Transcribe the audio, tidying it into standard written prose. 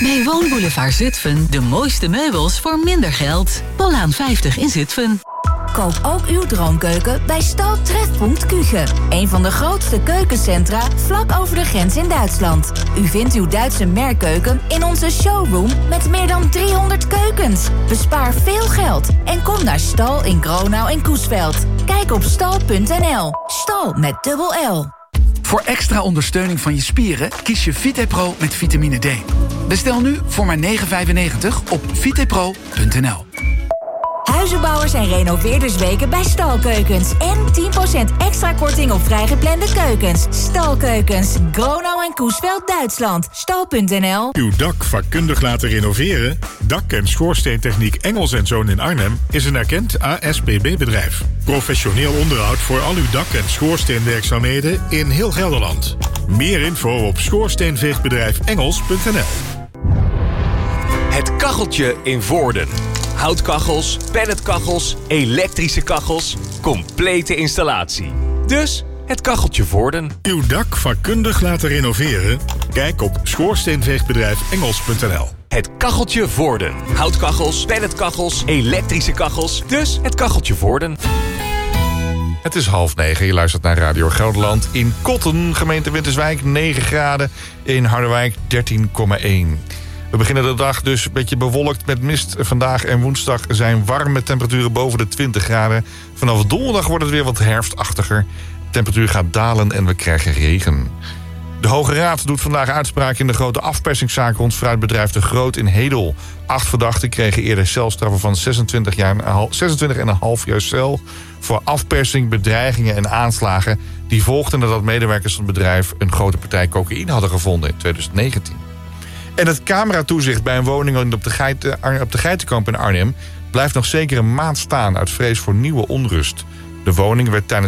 Bij Woonboulevard Zutphen de mooiste meubels voor minder geld. Pollaan 50 in Zutphen. Koop ook uw droomkeuken bij Stal Trefpunt Küche. Een van de grootste keukencentra vlak over de grens in Duitsland. U vindt uw Duitse merkkeuken in onze showroom met meer dan 300 keukens. Bespaar veel geld en kom naar Stal in Gronau en Coesveld. Kijk op stal.nl. Stal met dubbel L. Voor extra ondersteuning van je spieren kies je VitePro met vitamine D. Bestel nu voor maar €9,95 op vitepro.nl. Huizenbouwers en renoveerdersweken bij Stalkeukens. En 10% extra korting op vrijgeplande keukens. Stalkeukens, Gronau en Coesveld, Duitsland. Stal.nl. Uw dak vakkundig laten renoveren? Dak- en schoorsteentechniek Engels & Zoon in Arnhem is een erkend ASPB-bedrijf. Professioneel onderhoud voor al uw dak- en schoorsteenwerkzaamheden in heel Gelderland. Meer info op schoorsteenveegbedrijfengels.nl. Het kacheltje in Voorden. Houtkachels, pelletkachels, elektrische kachels, complete installatie. Dus het kacheltje Voorden. Uw dak vakkundig laten renoveren? Kijk op schoorsteenveegbedrijfengels.nl. Het kacheltje Voorden. Houtkachels, pelletkachels, elektrische kachels. Dus het kacheltje Voorden. Het is 8:30, je luistert naar Radio Gelderland. In Kotten, gemeente Winterswijk, 9 graden. In Harderwijk, 13,1. We beginnen de dag dus een beetje bewolkt met mist. Vandaag en woensdag zijn warme temperaturen boven de 20 graden. Vanaf donderdag wordt het weer wat herfstachtiger. De temperatuur gaat dalen en we krijgen regen. De Hoge Raad doet vandaag uitspraak in de grote afpersingszaak rond fruitbedrijf De Groot in Hedel. 8 verdachten kregen eerder celstraffen van 26,5 jaar cel... voor afpersing, bedreigingen en aanslagen. Die volgden nadat medewerkers van het bedrijf een grote partij cocaïne hadden gevonden in 2019. En het cameratoezicht bij een woning op de Geitenkamp in Arnhem blijft nog zeker een maand staan uit vrees voor nieuwe onrust. De woning werd tijdens